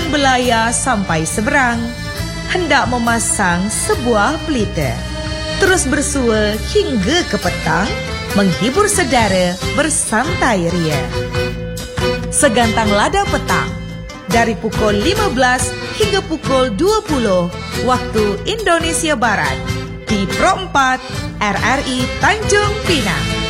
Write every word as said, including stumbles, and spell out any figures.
Tujuan belaya sampai seberang, hendak memasang sebuah pelita. Terus bersua hingga ke petang, menghibur saudara bersantai ria. Segantang lada petang, dari pukul lima belas hingga pukul dua puluh waktu Indonesia Barat, di Pro empat R R I Tanjung Pinang.